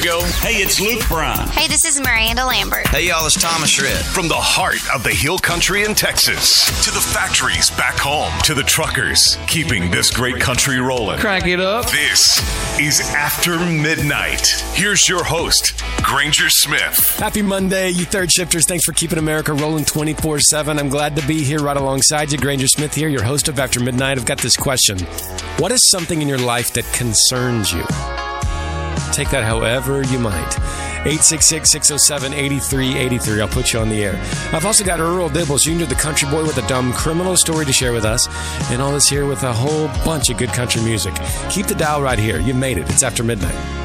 Show. Hey, it's Luke Bryan. Hey, this is Miranda Lambert. Hey, y'all, it's Thomas Shred. From the heart of the Hill Country in Texas to the factories back home to the truckers, keeping this great country rolling. Crank it up. This is After Midnight. Here's your host, Granger Smith. Happy Monday, you third shifters. Thanks for keeping America rolling 24/7. I'm glad to be here right alongside you. Granger Smith here, your host of After Midnight. I've got this question. What is something in your life that concerns you? Take that however you might. 866-607-8383. I'll put you on the air. I've also got Earl Dibbles, Jr., the country boy with a dumb criminal story to share with us. And all this here with a whole bunch of good country music. Keep the dial right here. You made it. It's After Midnight.